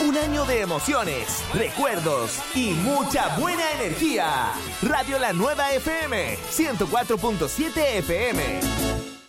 Un año de emociones, recuerdos y mucha buena energía. Radio La Nueva FM, 104.7 FM.